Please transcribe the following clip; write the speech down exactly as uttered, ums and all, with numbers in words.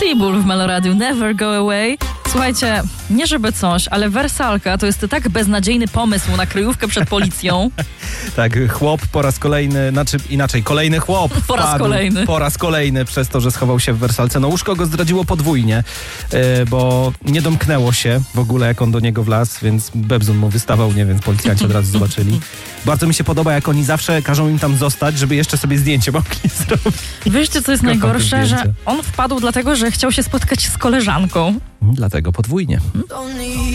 Pitbull w Meloradiu, Never Go Away. Słuchajcie, nie żeby coś, ale wersalka to jest tak beznadziejny pomysł na kryjówkę przed policją. Tak, chłop po raz kolejny, znaczy inaczej, kolejny chłop Po raz wpadł kolejny. Po raz kolejny przez to, że schował się w wersalce. No łóżko go zdradziło podwójnie, yy, bo nie domknęło się w ogóle, jak on do niego wlazł, więc bebzun mu wystawał, nie wiem, policjanci od razu zobaczyli. Bardzo mi się podoba, jak oni zawsze każą im tam zostać, żeby jeszcze sobie zdjęcie mogli zrobić. Wiecie, co jest Kocham te najgorsze, że zdjęcia. on wpadł dlatego, że chciał się spotkać z koleżanką. Dlatego podwójnie.